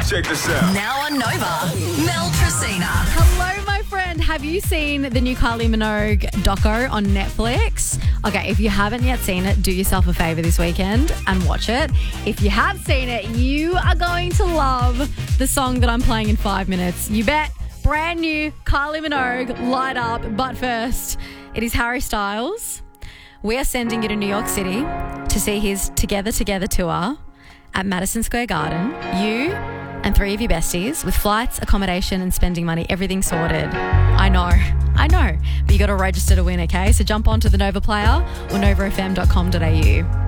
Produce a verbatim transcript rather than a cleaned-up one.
Check this out. Now on Nova, Mel Tracina. Hello, my friend. Have you seen the new Kylie Minogue doco on Netflix? Okay, if you haven't yet seen it, do yourself a favour this weekend and watch it. If you have seen it, you are going to love the song that I'm playing in five minutes. You bet. Brand new Kylie Minogue, Light Up. But first, it is Harry Styles. We are sending you to New York City to see his Together Together tour at Madison Square Garden. You and three of your besties with flights, accommodation and spending money, everything sorted. I know, I know, but you got to register to win, okay? So jump onto the Nova Player or nova f m dot com dot a u.